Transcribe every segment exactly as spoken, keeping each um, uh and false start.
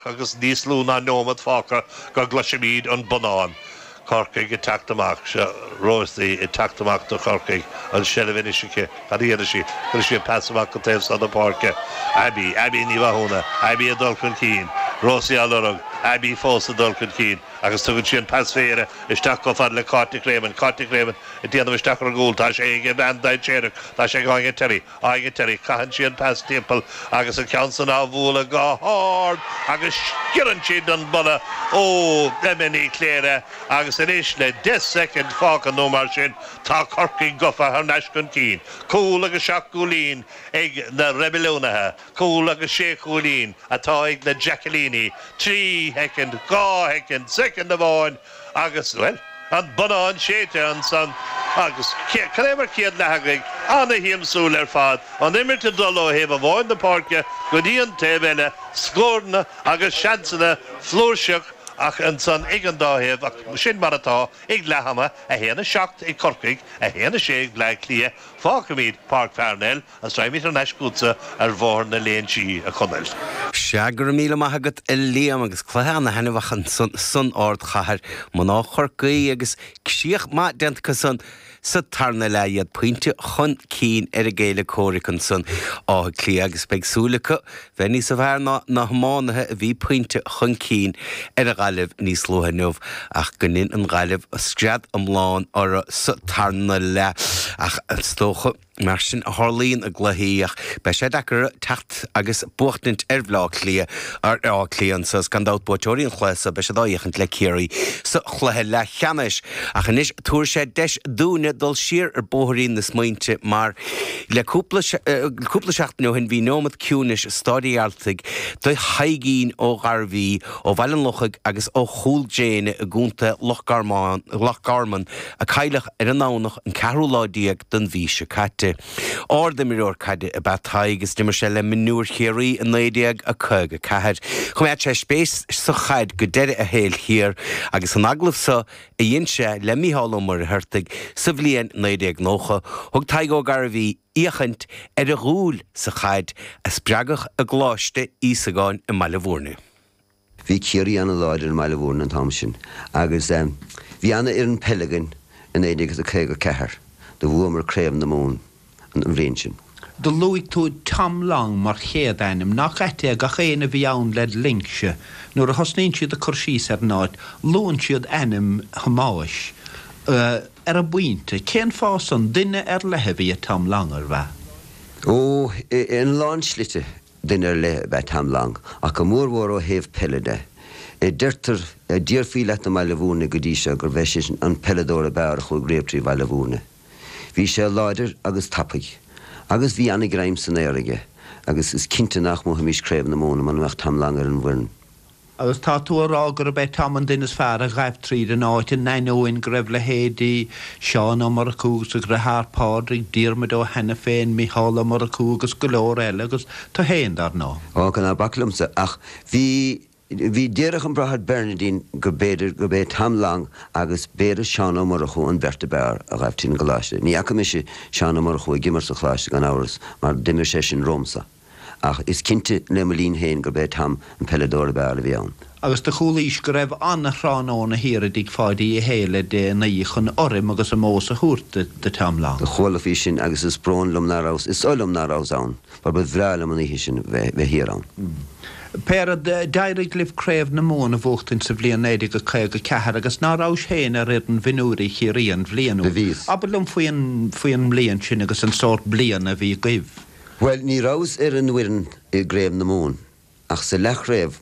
agus níos lúna nómad fáca go glaisiamíd an banán. Corcaig i tactamach se rosaí i tactamach do Corcaig an sellhine sice chaíana si go sé passamach go taobh san na páirce. Abí, Abí ní bhthúna, Abí a dulchan cín, Rosaí alorog, Abí fós a dulchan cín, agus tugann sin pas féire isteach go fad le Cartic Raymond, Cartic Raymond i dtíanamh isteach ar gúil, tá sé ige bandaid séireach, tá sé gáinge teri, áige teri, caihan sin pas timppel agus an ceann san ábhúla go hard agus sciann siad an balla ó lemení cléire agus in is le ten second fáca nó mar sin tá Corcaig gofa ar neiscin cín. Cúil agus seach gúlín ag na rebelúnathe, cúil agus sé gúlín atá ag na Jacqueline, trí hecin, gá hecin, second of bháin agus, well, an banán séte an san agus carémar ciad lethagaigh anna híamsúil ar fad an imirte dul ó hebh a bháin na páirce go dtíon taobh scórna agus seansanna flúirseach ach an san ag an dáhéamh ach sin mar atá ag lethama a héana seacht ag Corcaig a héana sé ag le clia fácamíd Park Farnell as raimid an eiscúta ar bhór na léon si a chunail. Seagur míle maithagad i líam agus chlutheanna henahachan sun ord chahar man á Corcaig agus csiach má dentcha san sa tarna le iad pointe chun cín ar a géile córichan san á clí agus beagsúlacha bheith níos a bhar na hamánathe a bhí pointe chun cín ar a ghailibh níos luthanmh ach gonin an ghailibh a scread amláin ar sa tarna le ach an stócha mar sin a Harlín a gluthaíach be sé dechar techt agus buchtint ar bhlá clia ar á clían sa scandát buitóiríon chluasa be sé dáíochant le céirí sa chluthe le cheanais ach inis túair sé deis dúne dul siar ar bóthirín na smaointe mar le cúpla seachtainú hin bhí nómad ciúnis stádaíaltaigh do haigín ó Garbhí ó Bhailin Lochaig agus ó Chúlgéine a gúnta Lochgarman a cailech ar an nánach an ceathrú ládíag don bhí se caite. Or de miror cade a bataigus dimmer se le minúr chéirí an néideag a cug a cahad. Chum et sé spéis sa chaid go deire a héil hir agus an aglah sa a dhéonse le míhallomar a hirtig sa bhliain néideag nócha thug taigó Garbhí íochant ar a gúil sa chaid a spreagach a gláiste ísagáin i Mailehórne. Bhí céirí anna láidir in Mailehórne an tamsin agus bhí anna ar an peligan in éideag a chéag a cethir de bhuamar créim na mún an bhréinsin. De luigh tú tam lang mar chéad ainim nach eite a gachéana bhí ann le linkse nuair a thosnaíonn siad a chuirsís ar náid lúann siad ainim hamáis ar a buinte cén fás an duine ar lethe bhí a tam lang ar bheith? Ó, in láinslite duine ar lethe bheith tam lang ach go mórmhór ó héamh peilide. E dirtar e díorfaí le na Mailehórne go dtí se gur bheith sé an peladóir a bear chuig réabhtaí Mailehórne. Bhí sé láidir agus tapaigh, agus bhí anna greim san éirige, agus is cinnte nach mó hamís créim na móna man bheith tam lang ar an bhhuireann. Agus tá tú ará gur bheith tam an duine fear a ghaibh tríd an áit in nainóin go raibh le héadaí Seán ó Maracúgus a Grethár Pádraig, Diarmaid ó Henne féin, Micheál ó Maracúgus go leor eile agus tá héan dar ná. Á gan á baclamsa ach bhí Bhí déireach an brathad Bernardine go béidir go bé tam lang agus béidir Seán ó Marachú an bhirta bear a ghaibh tín go láiste. Ní acha mi sé Seán ó Marachú i gimmar sa chláiste gan áras mar dimir sé sin romsa. Ach is cinnte le malín héin go bé tam an peladóir bear a bhí ann. Agus de chúlaís go raibh anna chránóna hir a dig fádaí i héile de na íchan orim agus a mós a thuirta de tam lang. De chóla fí sin agus is brón lom nárás, is oilm nárás ann, bar bud bhrealam an íhí sin bheith hir ann. Péra dairig libh créibh na móna bhóchtain sa bblion éidig a chéag a cethir agus nárás héin ar an bhinúirí chiaríon bblianú. Abalum faoin mblion sin agus an sort blian a bhí gaibh. Well, ní rás ar an bhuireann i gréibh na món, ach sa lech réibh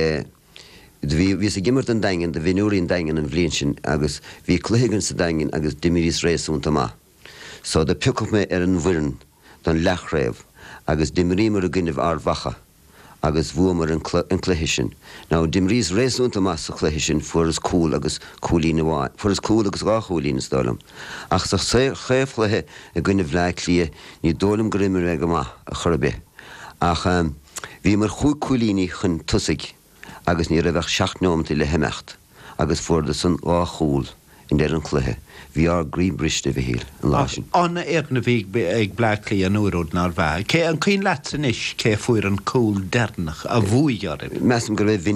bhí sa gimmart an daingen, de bhinúirí an daingen an bblion sin agus bhí cluigeann sa daingen agus dimírís réasúnta má. So de piúcach mé ar an bhuireann don lech réibh agus dimrímar a gcuineh ár bhacha. agus bhuamar an cluiche sin. Ná dimrís réasúnta más sa cluiche sin fuair is cúil agus cúlín bháin, fuair is cúil agus gá cúlín is dólam. Ach sa chéimhlithe a gcuineh le clia ní dólam go rimar ag go maith a churbe. Ach bhí mar chuig cúlíní chun tusaigh agus ní raibh seach nómta le heimecht agus fuair de san á chúil in der an chluthe. Bhí ar grí briste bhí híl an lásin. Anna éarna bhí ag blaclaí an úród nar bheith. Cé an cín leat san is cé fuair an cúl dernach a bhuaigh ar. Measam gur bheith